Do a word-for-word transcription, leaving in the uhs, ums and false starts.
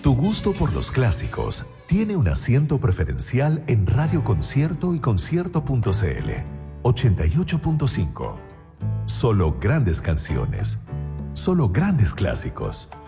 Tu gusto por los clásicos tiene un asiento preferencial en Radio Concierto y concierto punto cl. ochenta y ocho punto cinco. Solo grandes canciones. Solo grandes clásicos.